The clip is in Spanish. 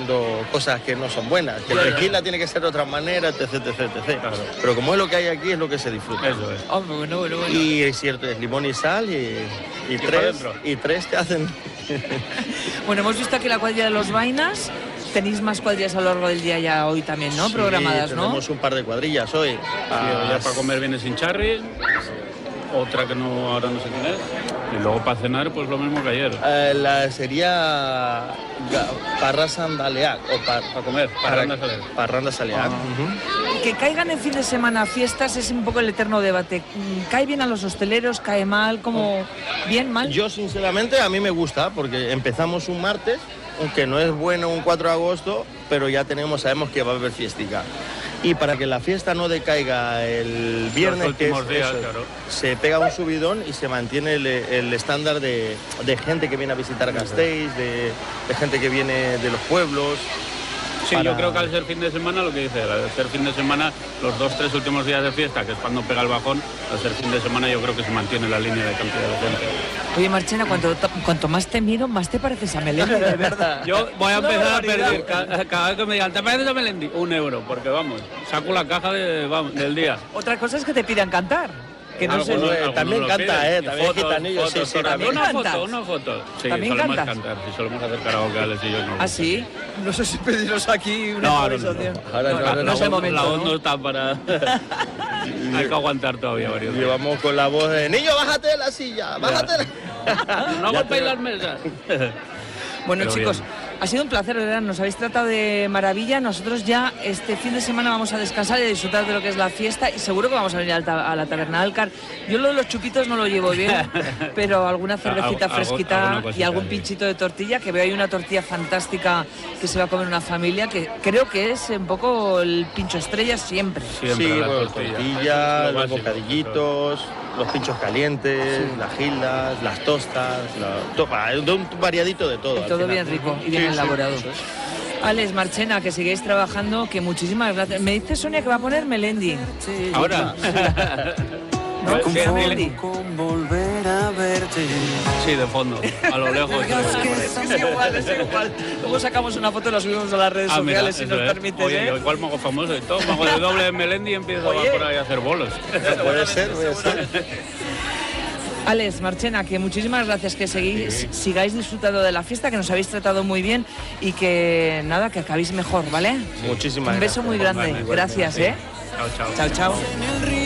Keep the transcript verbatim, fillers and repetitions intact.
haciendo cosas que no son buenas. Que el tequila tiene que ser de otra manera, etc, etc, etcétera. Claro. Pero como es lo que hay aquí, es lo que se disfruta. Eso es. Oh, bueno, bueno, bueno. Y es cierto, es limón y sal y, y, y tres, y tres te hacen... Bueno, hemos visto aquí la cuadrilla de los Vainas. Tenéis más cuadrillas a lo largo del día ya hoy también, ¿no? Sí, programadas, ¿no? Tenemos un par de cuadrillas hoy. Sí, ya para comer viene sin charri, otra que no ahora no sé quién es, y luego para cenar pues lo mismo que ayer. Eh, la sería Parra Sandaleac o par, para comer, Parranda Saleac. Parranda Saleac. Ah. Uh-huh. Que caigan en fin de semana fiestas es un poco el eterno debate. ¿Cae bien a los hosteleros? ¿Cae mal? ¿Cómo? ¿Bien? ¿Mal? Yo sinceramente a mí me gusta porque empezamos un martes, aunque no es bueno un cuatro de agosto, pero ya tenemos, sabemos que va a haber fiestica. Y para que la fiesta no decaiga el viernes, que es, días, eso, claro. se pega un subidón y se mantiene el, el estándar de, de gente que viene a visitar Gasteiz, de, de gente que viene de los pueblos. Sí, para... yo creo que al ser fin de semana, lo que dice, al ser fin de semana, los dos, tres últimos días de fiesta, que es cuando pega el bajón, al ser fin de semana yo creo que se mantiene la línea de cantidad de gente. Oye, Marchena, cuanto, cuanto más te miro, más te pareces a Melendi, de verdad. Yo voy a empezar a perder, cada, cada vez que me digan, ¿te pareces a Melendi? Un euro, porque vamos, saco la caja de, vamos, del día. Otra cosa es que te pidan cantar. Que no Algunos, sé, algunos también lo canta, piden. eh, también fotos, gitanillo, fotos, sí, sí, también una cantas. foto, una foto. Sí, ¿También solemos cantas? cantar, sí, solemos hacer karaoke, Alex y yo. No. ¿Ah, sí? No sé si pediros aquí una No, no, improvisación. no, Ahora no, no, no, no, es el no, momento, La voz ¿no? no está para... Hay que aguantar todavía varios días. Llevamos con la voz de niño, bájate de la silla, bájate de la... No golpeéis las mesas. Bueno, Pero chicos, bien. ha sido un placer, ¿verdad? Nos habéis tratado de maravilla. Nosotros ya este fin de semana vamos a descansar y a disfrutar de lo que es la fiesta y seguro que vamos a venir a la, a la taberna Alcar. Yo lo de los chupitos no lo llevo bien, pero alguna cervecita Algo- fresquita alguna cosita, y algún sí. pinchito de tortilla, que veo ahí una tortilla fantástica que se va a comer una familia, que creo que es un poco el pincho estrella siempre. Siempre Sí, las bueno, tortillas. tortillas, Eso es lo los básico, bocadillitos, los pinchos calientes, las gildas, las tostas, la, to, un variadito de todo. Y al todo final. bien rico y bien Sí, sí, elaborado. eso es. Alex, Marchena, que sigáis trabajando, que muchísimas gracias. Me dice Sonia que va a poner Melendi. Ahora. ¿No? Sí, Melendi. Con volver a verte. Sí, de fondo, a lo lejos. Es igual, es igual. Luego sacamos una foto y la subimos a las redes Ah, mira, sociales, si eso nos es. permites, Oye, ¿eh? yo igual me hago famoso y todo, me hago de doble de Melendi y empiezo Oye. a por ahí a hacer bolos. Puede ser, puede ser. Alex, Marchena, que muchísimas gracias, que seguís, sigáis disfrutando de la fiesta, que nos habéis tratado muy bien y que nada, que acabéis mejor, ¿vale? Muchísimas Un beso gracias. muy grande. Igualmente. Gracias, ¿eh? Chao, chao. Chao, chao.